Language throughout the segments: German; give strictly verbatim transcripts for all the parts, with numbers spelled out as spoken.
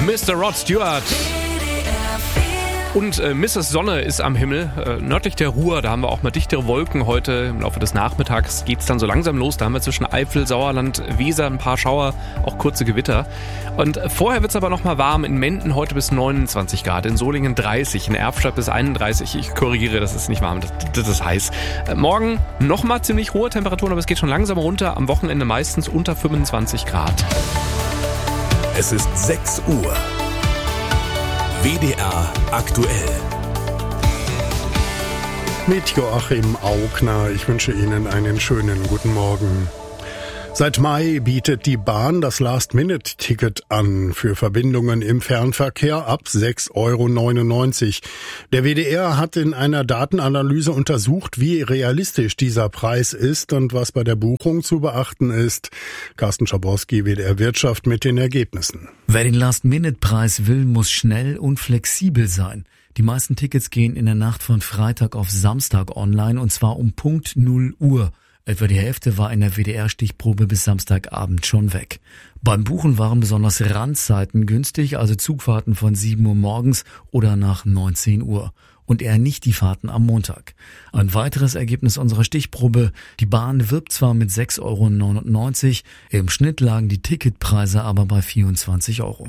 Mister Rod Stewart. Und äh, Misses Sonne ist am Himmel, äh, nördlich der Ruhr, da haben wir auch mal dichtere Wolken heute. Im Laufe des Nachmittags geht's dann so langsam los, da haben wir zwischen Eifel, Sauerland, Weser ein paar Schauer, auch kurze Gewitter. Und vorher wird's aber noch mal warm, in Menden heute bis neunundzwanzig Grad, in Solingen dreißig, in Erftstadt bis einunddreißig. Ich korrigiere, das ist nicht warm, das, das ist heiß. Äh, morgen noch mal ziemlich hohe Temperaturen, aber es geht schon langsam runter, am Wochenende meistens unter fünfundzwanzig Grad. Es ist sechs Uhr. W D R aktuell. Mit Joachim Augner. Ich wünsche Ihnen einen schönen guten Morgen. Seit Mai bietet die Bahn das Last-Minute-Ticket an für Verbindungen im Fernverkehr ab sechs Euro neunundneunzig. Der W D R hat in einer Datenanalyse untersucht, wie realistisch dieser Preis ist und was bei der Buchung zu beachten ist. Carsten Schabowski, W D R Wirtschaft, mit den Ergebnissen. Wer den Last-Minute-Preis will, muss schnell und flexibel sein. Die meisten Tickets gehen in der Nacht von Freitag auf Samstag online, und zwar um Punkt null Uhr. Etwa die Hälfte war in der W D R-Stichprobe bis Samstagabend schon weg. Beim Buchen waren besonders Randzeiten günstig, also Zugfahrten von sieben Uhr morgens oder nach neunzehn Uhr. Und eher nicht die Fahrten am Montag. Ein weiteres Ergebnis unserer Stichprobe: Die Bahn wirbt zwar mit sechs Euro neunundneunzig, im Schnitt lagen die Ticketpreise aber bei vierundzwanzig Euro.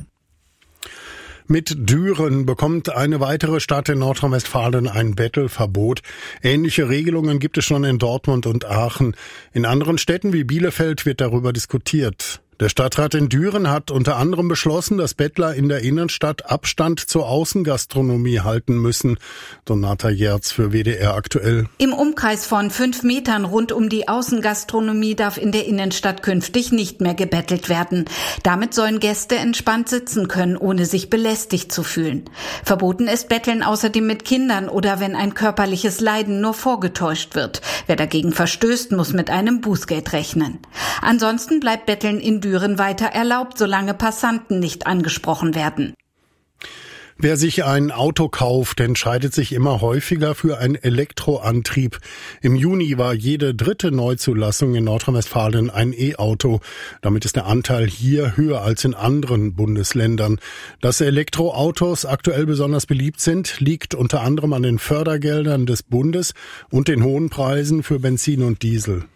Mit Düren bekommt eine weitere Stadt in Nordrhein-Westfalen ein Bettelverbot. Ähnliche Regelungen gibt es schon in Dortmund und Aachen. In anderen Städten wie Bielefeld wird darüber diskutiert. Der Stadtrat in Düren hat unter anderem beschlossen, dass Bettler in der Innenstadt Abstand zur Außengastronomie halten müssen. Donata Jerz für W D R aktuell. Im Umkreis von fünf Metern rund um die Außengastronomie darf in der Innenstadt künftig nicht mehr gebettelt werden. Damit sollen Gäste entspannt sitzen können, ohne sich belästigt zu fühlen. Verboten ist Betteln außerdem mit Kindern oder wenn ein körperliches Leiden nur vorgetäuscht wird. Wer dagegen verstößt, muss mit einem Bußgeld rechnen. Ansonsten bleibt Betteln in Düren weiter erlaubt, solange Passanten nicht angesprochen werden. Wer sich ein Auto kauft, entscheidet sich immer häufiger für einen Elektroantrieb. Im Juni war jede dritte Neuzulassung in Nordrhein-Westfalen ein E-Auto. Damit ist der Anteil hier höher als in anderen Bundesländern. Dass Elektroautos aktuell besonders beliebt sind, liegt unter anderem an den Fördergeldern des Bundes und den hohen Preisen für Benzin und Diesel.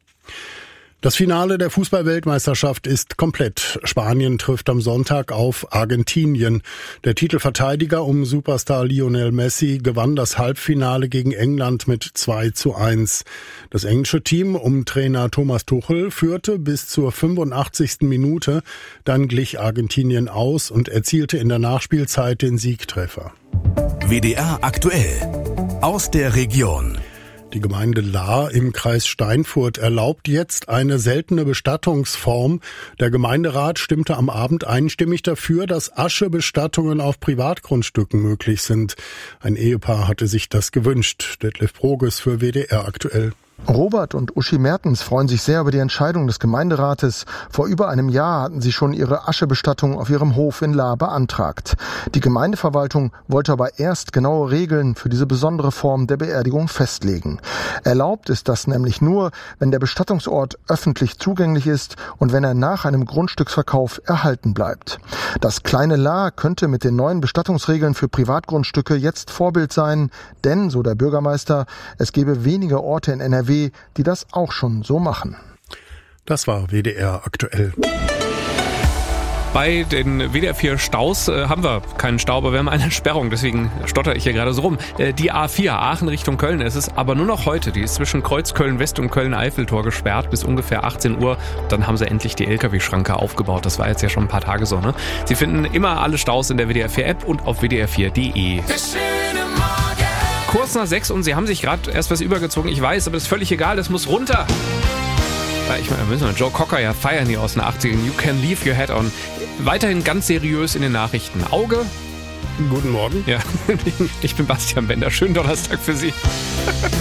Das Finale der Fußball-Weltmeisterschaft ist komplett. Spanien trifft am Sonntag auf Argentinien. Der Titelverteidiger um Superstar Lionel Messi gewann das Halbfinale gegen England mit zwei zu eins. Das englische Team um Trainer Thomas Tuchel führte bis zur fünfundachtzigsten Minute. Dann glich Argentinien aus und erzielte in der Nachspielzeit den Siegtreffer. W D R aktuell. Aus der Region. Die Gemeinde Lahr im Kreis Steinfurt erlaubt jetzt eine seltene Bestattungsform. Der Gemeinderat stimmte am Abend einstimmig dafür, dass Aschebestattungen auf Privatgrundstücken möglich sind. Ein Ehepaar hatte sich das gewünscht. Detlef Proges für W D R aktuell. Robert und Uschi Mertens freuen sich sehr über die Entscheidung des Gemeinderates. Vor über einem Jahr hatten sie schon ihre Aschebestattung auf ihrem Hof in Lahr beantragt. Die Gemeindeverwaltung wollte aber erst genaue Regeln für diese besondere Form der Beerdigung festlegen. Erlaubt ist das nämlich nur, wenn der Bestattungsort öffentlich zugänglich ist und wenn er nach einem Grundstücksverkauf erhalten bleibt. Das kleine Lahr könnte mit den neuen Bestattungsregeln für Privatgrundstücke jetzt Vorbild sein, denn, so der Bürgermeister, es gäbe wenige Orte in N R W, die das auch schon so machen. Das war W D R aktuell. Bei den W D R vier Staus äh, haben wir keinen Stau, aber wir haben eine Sperrung, deswegen stotter ich hier gerade so rum. Äh, die A vier, Aachen Richtung Köln ist es, aber nur noch heute. Die ist zwischen Kreuz Köln-West und Köln-Eiffeltor gesperrt bis ungefähr achtzehn Uhr. Dann haben sie endlich die L K W-Schranke aufgebaut. Das war jetzt ja schon ein paar Tage so, ne? Sie finden immer alle Staus in der W D R vier App und auf w d r vier punkt d e. Kurz nach sechs und Sie haben sich gerade erst was übergezogen. Ich weiß, aber das ist völlig egal, das muss runter. Ich meine, wir müssen Joe Cocker ja feiern hier aus den achtzigern. You can leave your head on. Weiterhin ganz seriös in den Nachrichten. Auge. Guten Morgen. Ja, ich bin Bastian Bender. Schönen Donnerstag für Sie.